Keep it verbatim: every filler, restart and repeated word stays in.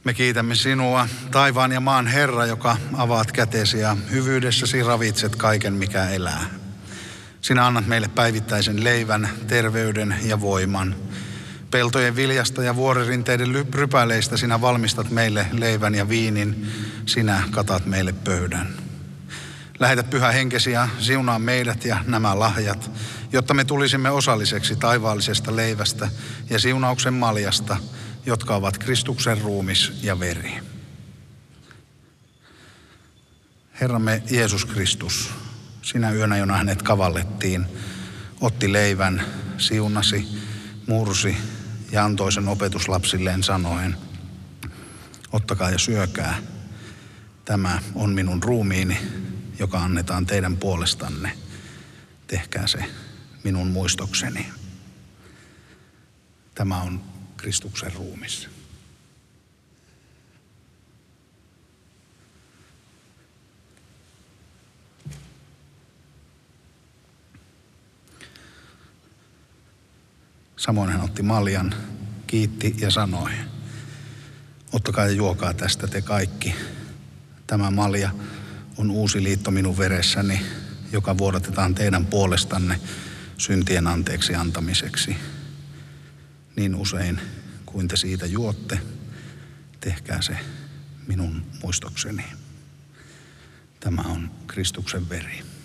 Me kiitämme sinua, taivaan ja maan Herra, joka avaat kätesi ja hyvyydessäsi ravitset kaiken, mikä elää. Sinä annat meille päivittäisen leivän, terveyden ja voiman. Peltojen viljasta ja vuoririnteiden rypäleistä sinä valmistat meille leivän ja viinin, sinä katat meille pöydän. Lähetä pyhä henkesi ja siunaa meidät ja nämä lahjat, jotta me tulisimme osalliseksi taivaallisesta leivästä ja siunauksen maljasta, jotka ovat Kristuksen ruumis ja veri. Herramme Jeesus Kristus, sinä yönä, jona hänet kavallettiin, otti leivän, siunasi, mursi ja antoi sen opetuslapsilleen sanoen, ottakaa ja syökää, tämä on minun ruumiini, joka annetaan teidän puolestanne. Tehkää se minun muistokseni. Tämä on Kristuksen ruumis. Samoin hän otti maljan, kiitti ja sanoi, ottakaa ja juokaa tästä te kaikki. Tämä malja on uusi liitto minun veressäni, joka vuodatetaan teidän puolestanne syntien anteeksi antamiseksi. Niin usein kuin te siitä juotte, tehkää se minun muistokseni. Tämä on Kristuksen veri.